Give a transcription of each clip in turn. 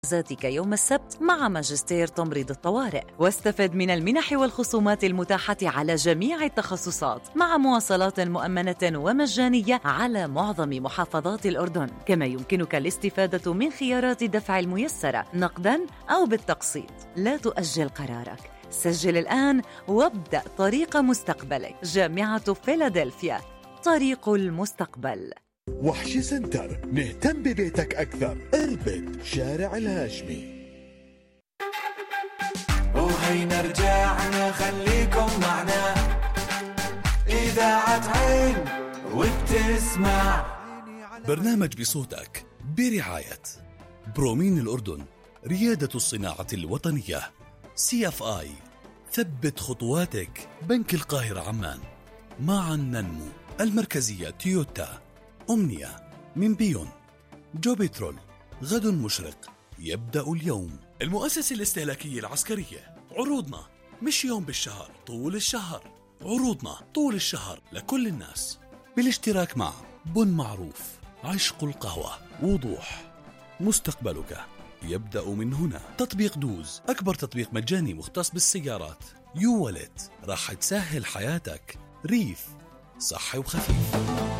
ذاتك يوم السبت مع ماجستير تمريض الطوارئ، واستفد من المنح والخصومات المتاحة على جميع التخصصات مع مواصلات مؤمنة ومجانية على معظم محافظات الأردن. كما يمكنك الاستفادة من خيارات الدفع الميسرة نقداً أو بالتقسيط. لا تؤجل قرارك، سجل الآن وابدأ طريق مستقبلك. جامعة فيلادلفيا، طريق المستقبل. وحشي سنتر، نهتم ببيتك أكثر. اربد شارع الهاشمي. وهينا رجعنا، خليكم معنا، إذاعة عين وبتسمع برنامج بصوتك برعاية برومين الأردن، ريادة الصناعة الوطنية، CFI، ثبت خطواتك، بنك القاهرة عمان، معا ننمو، المركزية تويوتا، أمنية من بيون، جو بترول، غد مشرق يبدأ اليوم، المؤسسة الاستهلاكية العسكرية. عروضنا مش يوم بالشهر، طول الشهر. عروضنا طول الشهر لكل الناس، بالاشتراك مع بن معروف، عشق القهوة، وضوح. مستقبلك يبدأ من هنا. تطبيق دوز، أكبر تطبيق مجاني مختص بالسيارات. يو والت، راح تسهل حياتك. ريف، صحي وخفيف.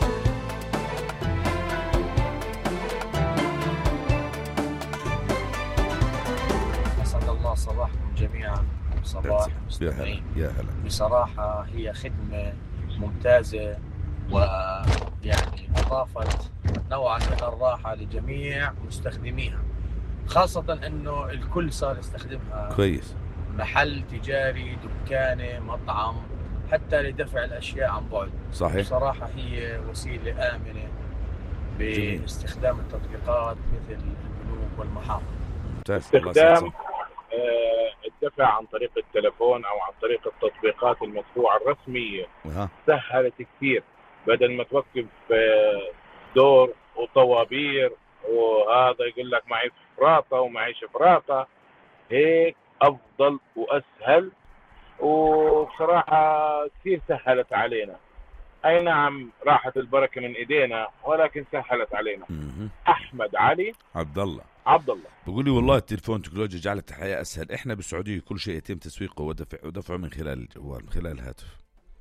صباحكم جميعا، صباح المستمعين. يا هلا. بصراحة هي خدمة ممتازة، ويعني أضافت نوعا من الراحة لجميع مستخدميها، خاصة أنه الكل صار يستخدمها. كويس. محل تجاري، دكانة، مطعم، حتى لدفع الأشياء عن بعد. صحيح. بصراحة هي وسيلة آمنة باستخدام التطبيقات مثل البنوك والمحافظ. استخدام الدفع عن طريق التلفون أو عن طريق التطبيقات المدفوعة الرسمية سهلت كثير، بدل ما توقف دور وطوابير وهذا يقول لك معي فراقة ومعيش فراقة. هيك أفضل وأسهل، وبصراحة كثير سهلت علينا. أي نعم، راحت البركة من إيدينا، ولكن سهلت علينا. أحمد علي عبد الله بقول لي والله التليفون تكنولوجيا جعلت الحياة أسهل. إحنا بالسعودية كل شيء يتم تسويقه ودفعه من خلال الجوال، من خلال الهاتف.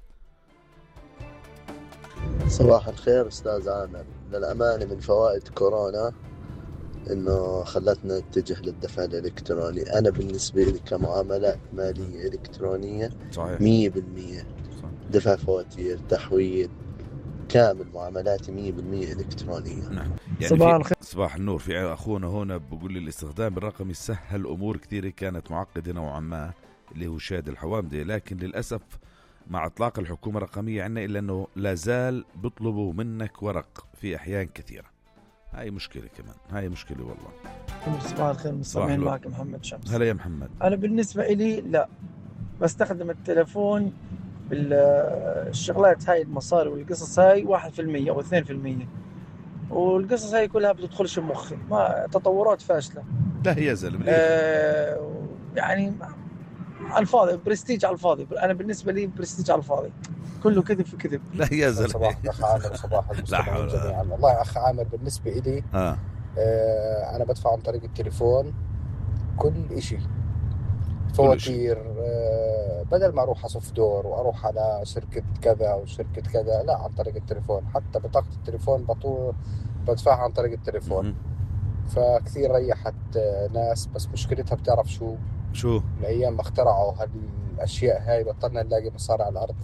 صباح الخير أستاذ عامر. للأمانة من فوائد كورونا إنه خلتنا نتجه للدفع الإلكتروني. أنا بالنسبة لي كمعاملات مالية إلكترونية 100%. دفع فواتير، تحويل، كامل معاملاتي 100% إلكترونية. نعم. يعني صباح النور. في أخونا هنا بقول لي الاستخدام الرقمي سهل أمور كثيرة كانت معقدة نوعا ما، اللي هو شهادة الحوامدة، لكن للأسف مع إطلاق الحكومة الرقمية عنا إلا أنه لازال بيطلبوا منك ورق في أحيان كثيرة. هاي مشكلة كمان، هاي مشكلة والله. صباح الخير مستمعين، معك محمد شمس. هلا يا محمد. أنا بالنسبة إلي لا، بستخدم التلفون بالشغلات هاي، المصاري والقصص هاي 1% أو 2%، والقصص هاي كلها بتدخلش مخي، ما تطورات فاشلة. لا يا زلمة. يعني على الفاضي، برستيج على الفاضي. أنا بالنسبة لي برستيج على الفاضي، كله كذب في كذب. لا يا زلمة. صباح أخ عامر، صباح المستمعين جميعا. والله أخ عامر بالنسبة إلي أنا بدفع عن طريق التليفون كل إشي، فواتير، بدل ما أروح أصف دور وأروح على شركة كذا وشركة كذا، لا، عن طريق التليفون. حتى بطاقة التليفون بدفعها عن طريق التليفون. فكثير ريحت ناس، بس مشكلتها بتعرف شو من أيام ما اخترعوا هالأشياء هاي بطلنا نلاقي مصاري على الأرض.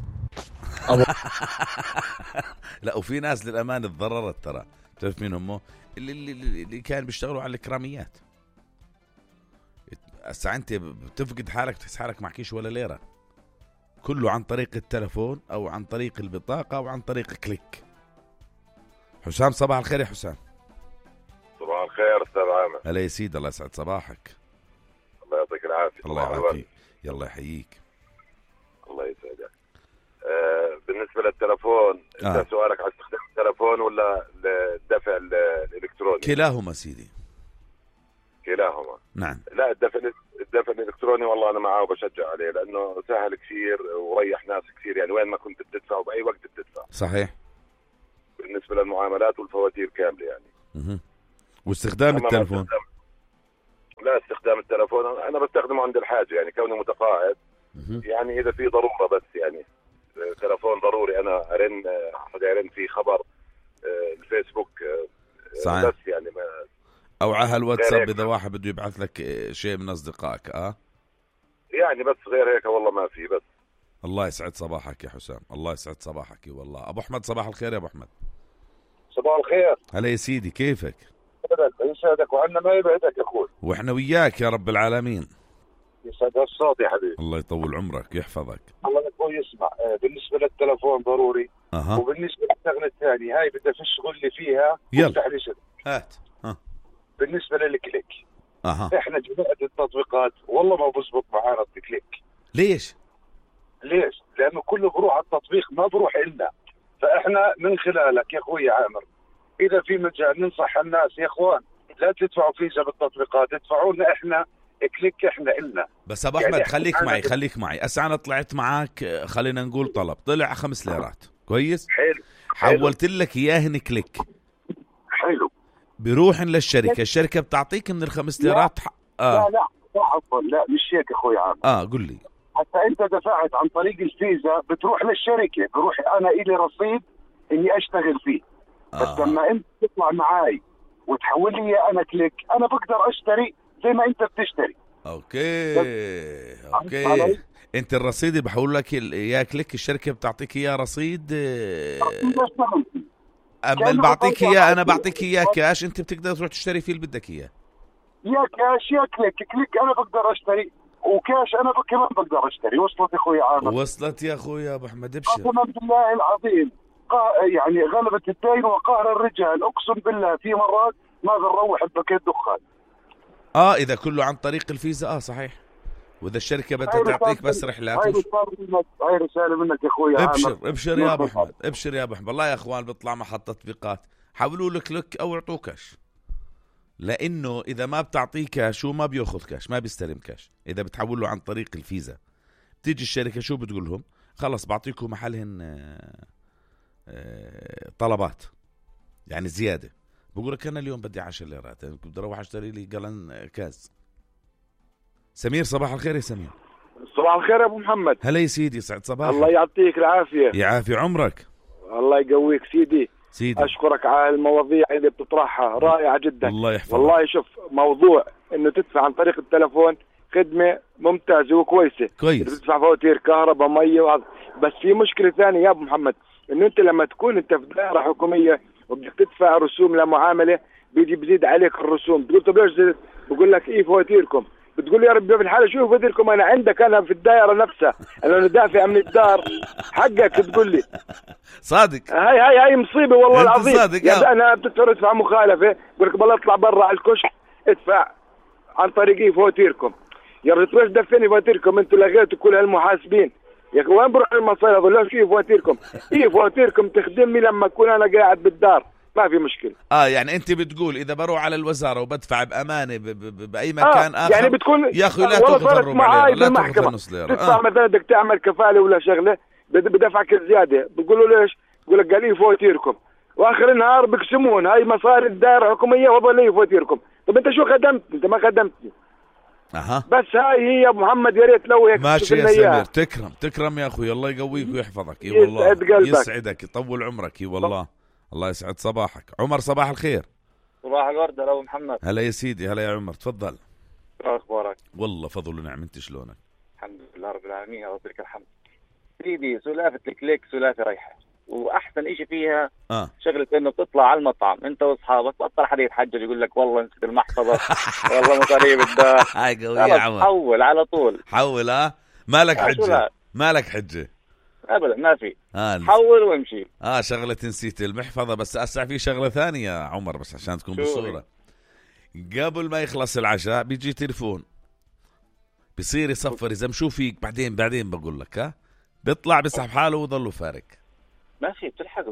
لا، وفي ناس للأمانة تضررت ترى. تعرف مين هم؟ اللي كانوا بيشتغلوا على الإكراميات. هسه انت بتفقد حالك، تحس حالك معكيش ولا ليرة، كله عن طريق التلفون او عن طريق البطاقة او عن طريق كليك. حسام، صباح الخير يا حسام. صباح الخير استاذ عامر. هلا يا سيدي، الله يسعد صباحك. الله يعطيك العافية. الله يعافيك. يلا يحييك. الله يسعدك. بالنسبة للتلفون، انت سؤالك عن استخدام التلفون ولا الدفع الالكتروني؟ كلاهما سيدي، كلاهما. نعم. لا، الدفع الالكتروني والله انا معاه وبشجع عليه، لانه سهل كثير وريح ناس كثير. يعني وين ما كنت بتدفع وباي وقت بتدفع. صحيح. بالنسبه للمعاملات والفواتير كامله يعني. واستخدام التلفون لا استخدام التلفون انا بستخدمه عند الحاجه، يعني كوني متقاعد يعني اذا في ضروره، بس يعني تلفون ضروري انا ارن ارن في خبر الفيسبوك صحيح. بس يعني ما او على الواتساب اذا واحد بده يبعث لك شيء من اصدقائك يعني بس غير هيك والله ما في. بس الله يسعد صباحك يا حسام، الله يسعد صباحك والله. ابو احمد صباح الخير يا ابو احمد. صباح الخير. هلا يا سيدي، كيفك؟ يسعدك وعنا ما يبعدك يا اخوي. واحنا وياك يا رب العالمين. يسعد الصوت يا حبيبي. الله يطول عمرك يحفظك. الله يا اخوي يسمع، بالنسبه للتلفون ضروري. وبالنسبه للشغله الثانيه هاي بدي اشتغل لي فيها. يلا هات. بالنسبه للكليك احنا جماعه التطبيقات والله ما بزبط معانا الكليك. ليش؟ لانه كله بروح على التطبيق ما بروح إلنا. فاحنا من خلالك يا اخوي عامر اذا في مجال ننصح الناس يا اخوان لا تدفعوا فيزا بالتطبيقات، ادفعوا لنا احنا كليك احنا إلنا. بس ابو احمد يعني خليك معي هسه انا طلعت معك، خلينا نقول طلب طلع 5 ليرات كويس. حلو. حولت لك اياهن كليك. حلو. بيروحن للشركه، الشركه بتعطيك من ال5 ليرات لا عفوا، لا مش هيك اخوي عامر. قل لي. حتى انت دفعت عن طريق الفيزا بتروح للشركه، بروح انا الي رصيد اني اشتغل فيه. بس لما انت تطلع معاي وتحول لي انا كليك، انا بقدر اشتري زي ما انت بتشتري. اوكي. انت الرصيد اللي بحول لك اياه كليك، الشركه بتعطيك اياه رصيد. اما اللي بعطيك اياه انا بعطيك اياه كاش، انت بتقدر تروح تشتري فيه اللي بدك اياه. يا كاش يا كليك انا بقدر اشتري، وكاش انا كمان بقدر اشتري. وصلت يا اخوي عامر؟ وصلت يا اخوي ابو احمد. ابشر. قسما بالله العظيم يعني غلبت الدين وقهر الرجال. اقسم بالله في مرات ما بنروح بباكيت دخان. اذا كله عن طريق الفيزا صحيح. واذا الشركه بدها تعطيك بس رحلات. هاي رساله منك يا اخوي عامر. ابشر يا ابو احمد، ابشر يا ابو احمد. والله يا اخوان بيطلع محط تطبيقات حولوا لك كليك او اعطوه كاش، لانه اذا ما بتعطيه كاش هو ما بياخذ كاش، ما بيستلم كاش. اذا بتحول له عن طريق الفيزا بتيجي الشركه شو بتقول لهم؟ خلص بعطيكم محلهن طلبات يعني زياده. بقول لك انا اليوم بدي 10 ليرات، بدي اروح اشتري لي قلن كاز. سمير صباح الخير يا سمير. صباح الخير يا ابو محمد. هلا يا سيدي، سعد صباحك. الله يعطيك العافيه. يعافي عمرك. الله يقويك سيدي. أشكرك على المواضيع اللي بتطرحها، رائعة جدا. الله يحفظك. والله شوف، موضوع إنه تدفع عن طريق التلفون خدمة ممتازة وكويسة. كويس. تدفع فواتير كهرباء مية وهذا. بس في مشكلة ثانية يا أبو محمد، إنه أنت لما تكون أنت في دائرة حكومية وبدك تدفع رسوم لمعاملة بيزيد عليك الرسوم. تقول طب ليش زدت؟ بقول لك إيه فواتيركم؟ بتقول يا رب في الحالة شو فواتيركم؟ أنا عندك أنا في الدائرة نفسها، أنا دافع من الدار حقك تقول لي. صادق. هاي مصيبه والله العظيم. صادق. يعني انا بتدفع مخالفه، بقول لك بالله اطلع برا على الكشك ادفع عن طريق فواتيركم. يا رب تروح تدفني فواتيركم، انتوا لغيتوا كل هالمحاسبين. يا اخي وين بروح المصايب هذول؟ ليش في فواتيركم؟ فواتيركم تخدمني لما اكون انا قاعد بالدار، ما في مشكله. يعني انت بتقول اذا بروح على الوزاره وبدفع بامانه باي مكان اخر يعني بتكون يا اخي لا تاخذ الربع ليره، لا تاخذ نص ليره. تدفع مثلا بدك تعمل كفاله ولا شغله بدفعك زياده، بتقول له ليش؟ بقول لك قال لي فواتيركم، واخر النهار بيقسمون هاي مصاري الدائره الحكوميه وظل لي فواتيركم. طب انت شو خدمت؟ انت ما خدمتني. بس هاي هي يا ابو محمد، يا ريت لو هيك ماشي يا سمير. تكرم يا اخوي، الله يقويك ويحفظك. اي والله يسعدك يطول عمرك. اي والله الله يسعد صباحك. عمر صباح الخير. صباح الورد يا ابو محمد. هلا يا سيدي. هلا يا عمر، تفضل. شو اخبارك؟ والله فضل ونعم، انت شلونك؟ الحمد لله رب العالمين، يا رب لك الحمد. سيدي سلافه الكليك سلافه رايحه، واحسن اشي فيها شغله انه بتطلع على المطعم انت واصحابك، بطل حدا يتحجج يقول لك والله نسيت المحفظه والله مصاريف الدار. هاي قويه يا عمر. حول على طول، حول. مالك حجه، مالك حجه ابدا، ما في. حول وامشي. شغله نسيت المحفظه. بس اسع في شغله ثانيه يا عمر، بس عشان تكون بالصوره. قبل ما يخلص العشاء بيجي تليفون بيصير يصفر اذا مشو فيك، بعدين بقول لك بيطلع بيسحب حاله وظله فارق. ماشي بتلحقه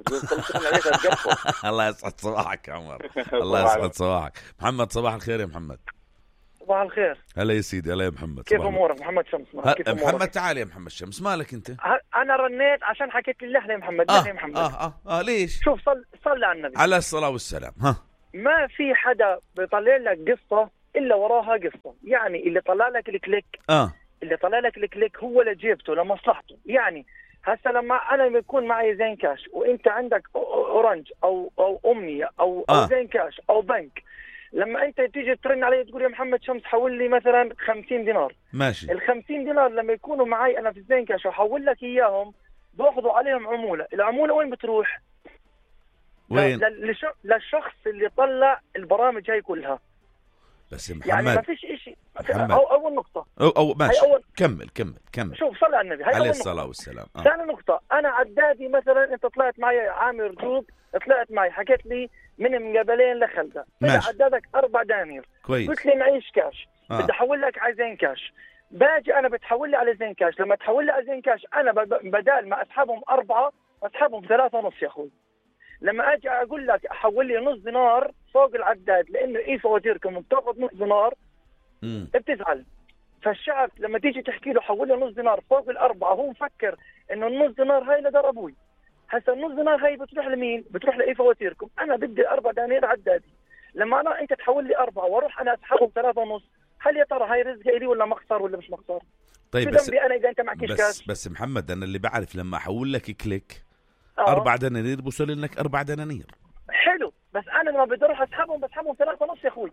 الله يسعد صباحك يا عمر. الله يسعد صباحك. محمد صباح الخير يا محمد. صباح الخير. هلا يا سيدي. هلا يا محمد. كيف امورك؟ محمد شمس. كيف محمد؟ تعال يا محمد شمس. مالك انت؟ انا رنيت عشان حكيت لي اللحظه يا محمد. يا محمد ليش؟ شوف صل على النبي على الصلاه والسلام. ما في حدا بيطلع لك قصه الا وراها قصه. يعني اللي طلع لك الكليك اللي طلع لك الكليك هو اللي جيبته لمصلحته. يعني هسه لما انا بيكون معي زين كاش وانت عندك اورنج او امنيه او زين كاش او بنك، لما انت تيجي ترن علي تقول يا محمد شمس حول لي مثلا 50 دينار، ماشي، ال 50 دينار لما يكونوا معي انا في الزين كاش وحول لك اياهم باخذوا عليهم عموله. العموله وين بتروح؟ وين؟ للشخص اللي طلع البرامج هاي كلها. بس محمد يعني ما فيش شيء. اول نقطه او ماشي، كمل. شوف صلي على النبي، هاي عليه الصلاه والسلام. ثاني نقطه، انا عدادي مثلا انت طلعت معي عامر جوب، طلعت معي حكيت لي من قبلين لخلده، طلع عدادك 4 دنانير، قلت لي معيش كاش، بدي احول لك على زين كاش، باجي انا بتحول لي على زين كاش، لما تحول لي على زين كاش انا بدال ما اسحبهم 4 اسحبهم 3.5 يا اخوي. لما اجي اقول لك احول لي نص دينار فوق العداد لانه فواتيركم بتاخذ نص دينار، بتزعل. فالشعب لما تيجي تحكي له حول لي نص دينار فوق ال4 هو مفكر انه النص دينار هاي لدار ابوي. هسه النص دينار هاي بتروح لمين؟ بتروح فواتيركم. انا بدي 4 دنانير عدادي، لما انت تحول لي 4 واروح انا اسحبهم 3.5، هل يا ترى هاي رزق لي ولا مخسر ولا مش مخسر؟ طيب بس انا اذا انت معكيش كاش. بس محمد انا اللي بعرف لما احول لك كليك 4 دنانير بوصل لك 4 دنانير. حلو، بس انا لما بدي اروح اسحبهم بسحبهم 3.5 يا اخوي.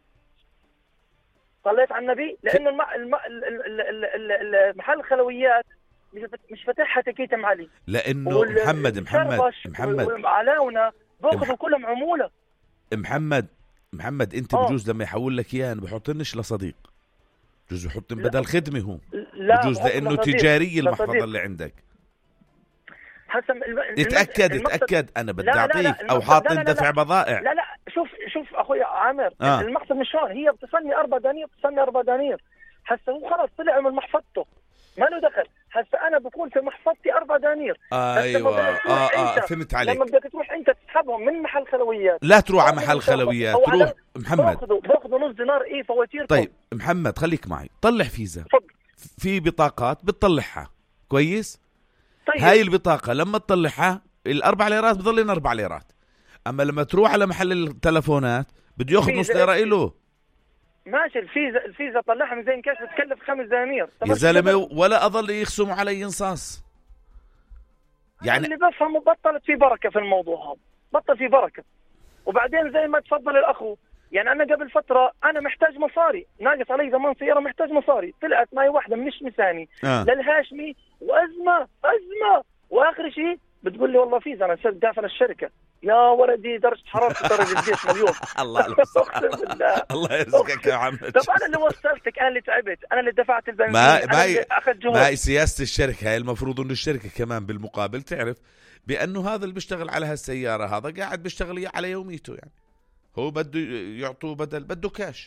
صليت على النبي، لانه المحل الخلويات مش فاتحها تكيت معلي، لانه محمد وعلاونا باخذوا كلهم عموله. محمد انت بجوز لما يحول لك اياه بحطنش لصديق، بجوز بحط بدل خدمه هو، بجوز لانه تجاري المحفظه اللي عندك. اتاكد انا بدي اعطيك او حاطين دفع بضائع. لا شوف اخوي عامر، المقصد مش هون، هي بتصلني 4 دنانير بتصلني 4 دنانير. هسه هو خلص طلع من محفظته ما له دخل، هسه انا بكون في محفظتي 4 دنانير. ايوه فهمت عليك. لما بدك تروح انت تسحبهم من محل خلويات، لا تروح على محل خلويات، تروح محمد باخذوا نص دينار فواتيركم. طيب محمد خليك معي، طلع فيزا في بطاقات بتطلعها كويس. طيب. هاي البطاقة لما تطلعها ال4 ليرات بضل لنا 4 ليرات، اما لما تروح على محل التلفونات بده ياخذ نص ليرة إله. ماشي، الفيزا طلعها من زين كاش بتكلف 5 دنانير يا زلمه، ولا اظل يخصموا علي انصاص. يعني اللي بفهمه بطلت في بركه في الموضوع هذا، بطل في بركه. وبعدين زي ما تفضل الاخو، يعني انا قبل فتره انا محتاج مصاري، ناقص علي زمان سياره محتاج مصاري، طلعت معي واحده مش مساني للهاشمي وازمه واخر شيء بتقول لي والله فيزا انا صرت دافع للشركه. يا ولدي درجه حرارتي درجه الجيش مليون. الله الله يرزقك يا عم. طب انا اللي وصلتك، انا اللي تعبت، انا اللي دفعت البنزين، ما هي سياسه الشركه. هاي المفروض انه الشركه كمان بالمقابل تعرف بانه هذا اللي بيشتغل على هالسياره هذا قاعد بيشتغل على يوميته، يعني هو بده يعطوه بده كاش.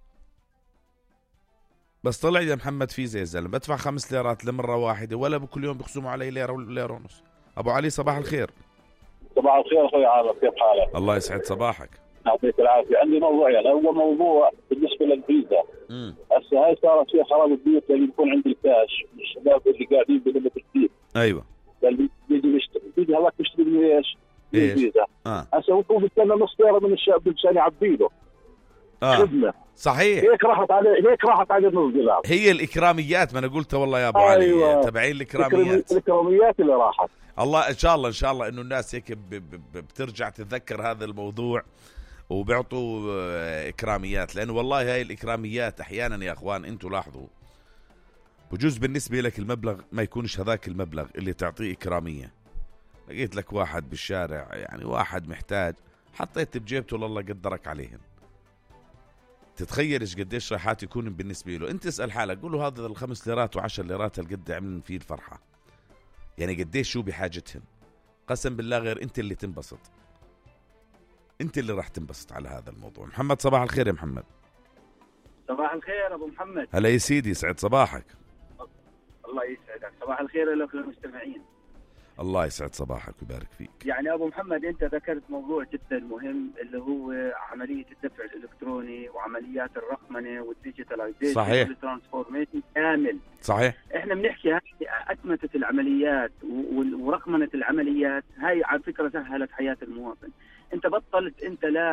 بس طلع يا محمد فيزا يا زلمه بدفع 5 ليرات لمره واحده، ولا بكل يوم بيخصموا علي ليره ولا ليره ونص. ابو علي صباح الخير. صباح الخير اخوي عامر، كيف حالك؟ الله يسعد صباحك. يعطيك العافيه. عندي موضوع، يعني اول موضوع بالنسبه للفيزا. هسه هاي صارت فيها خراب البيوت اللي بيكون عند الكاش، الشباب اللي قاعدين بلمة البيت. ايوه. اللي بيجي يشتري، بيجي هذاك يشتري من ايش؟ الفيزا. هسه هو بيستنى نص ليره من الشاب عشان يعبي له. خدمه. صحيح. هيك راحت عليه نص دينار. هي الاكراميات، ما انا قلتها والله يا ابو علي، تبعين الاكراميات اللي راحت. الله ان شاء الله انه الناس هيك بترجع تتذكر هذا الموضوع وبيعطوا اكراميات، لانه والله هاي الاكراميات احيانا يا اخوان انتم لاحظوا بجوز بالنسبه لك المبلغ ما يكونش هذاك المبلغ اللي تعطيه اكراميه. لقيت لك واحد بالشارع، يعني واحد محتاج، حطيت بجيبته لله قدرك عليهن. تتخيل ايش قديش راحات يكون بالنسبه له. انت اسال حالك، قول له هذا ال5 ليرات و10 ليرات هالقد عملن فيه الفرحه، يعني قديش شو بحاجتهن. قسم بالله غير انت اللي تنبسط، انت اللي راح تنبسط على هذا الموضوع. محمد صباح الخير يا محمد. صباح الخير ابو محمد. هلا يا سيدي، يسعد صباحك. الله يسعدك. صباح الخير لك للمستمعين. الله يسعد صباحك ويبارك فيك. يعني ابو محمد انت ذكرت موضوع جدا مهم اللي هو عمليه الدفع الالكتروني وعمليات الرقمنه والديجيتاليزيشن. صحيح. والترانسفورميشن كامل. صحيح. احنا بنحكي هاي اتمتت العمليات ورقمنه العمليات، هاي على فكره سهلت حياه المواطن. انت بطلت انت لا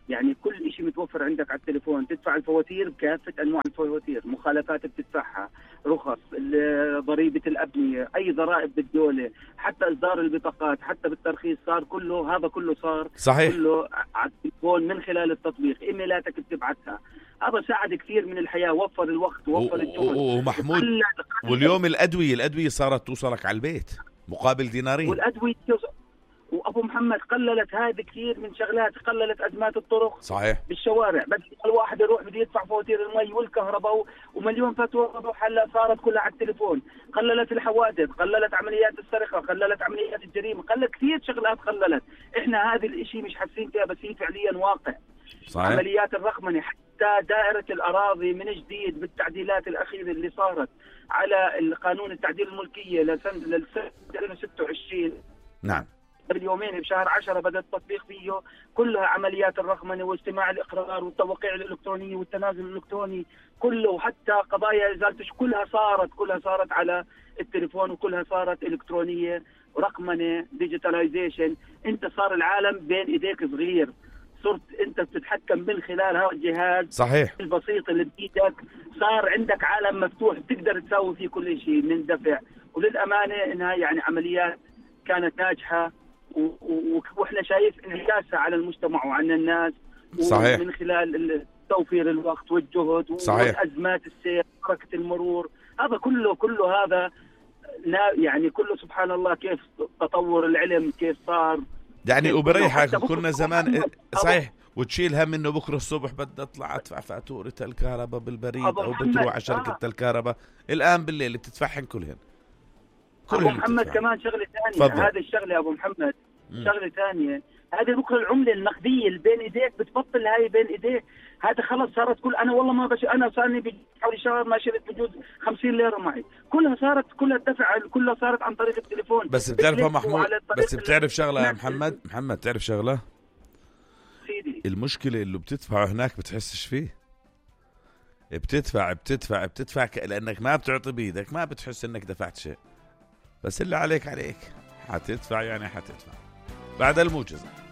يعني كل شيء متوفر عندك على التليفون. تدفع الفواتير بكافة أنواع الفواتير، مخالفات بتدفعها، رخص، ضريبة الأبنية، أي ضرائب بالدولة، حتى إصدار البطاقات، حتى بالترخيص صار كله، هذا كله صار صحيح كله على التليفون من خلال التطبيق. إيميلاتك بتبعتها، هذا ساعد كثير من الحياة، وفر الوقت، وفر الجهد. ومحمود واليوم الأدوية صارت توصلك على البيت مقابل دينارين. والأدوية وأبو محمد قللت هذه كثير من شغلات، قللت أزمات الطرق صحيح بالشوارع. بس الواحد يروح بده يدفع فواتير المي والكهرباء ومليون فتوى، هلا صارت كلها على التليفون. قللت الحوادث، قللت عمليات السرقة، قللت عمليات الجريمة، قللت كثير شغلات قللت. احنا هذا الاشي مش حاسين فيها، بس هي فعليا واقع. صحيح. عمليات الرقمنة، حتى دائرة الأراضي من جديد بالتعديلات الأخيرة اللي صارت على القانون التعديل الملكية لسنة 2026. نعم. قبل يومين بشهر 10 بدأ التطبيق فيه، كلها عمليات الرقمنة واجتماع الإقرار والتوقيع الإلكتروني والتنازل الإلكتروني كله، وحتى قضايا إزالة كلها صارت على التليفون، وكلها صارت إلكترونية، رقمنة، ديجيتاليزيشن. أنت صار العالم بين إيديك صغير، صرت أنت بتتحكم من خلال هذا الجهاز صحيح البسيط اللي بإيدك. صار عندك عالم مفتوح تقدر تسوي فيه كل شيء من دفع. وللأمانة إنها يعني عمليات كانت ناجحة، واحنا شايف انعكاسها على المجتمع وعلى الناس. صحيح. من خلال توفير الوقت والجهد وأزمات السير، حركة المرور، هذا كله هذا يعني كله سبحان الله كيف تطور العلم كيف صار يعني. وبريحك كنا زمان صحيح، وتشيل هم انه بكره الصبح بدي اطلع ادفع فاتورة الكهرباء بالبريد او بتروح على شركة الكهرباء. الان بالليل بتدفعهن كلهن. أبو محمد كمان شغلة ثانية، هذه الشغلة أبو محمد شغلة ثانية، هذه بكرة العملة النقدية اللي بين إيديك بتبطل هاي بين إيديك، هذا خلص صارت أنا والله ما أنا صارني حوالي شهر ما شريت بجوز 50 ليرة معي، كلها الدفع كلها صارت عن طريق التليفون. بس بتعرف محمود، بس بتعرف شغلة يا محمد تعرف شغلة سيدي، المشكلة اللي بتدفعه هناك بتحسش فيه. بتدفع لأنك ما بتعطي بيدك، ما بتحس إنك دفعت شيء، بس اللي عليك حتدفع بعد الموجزة.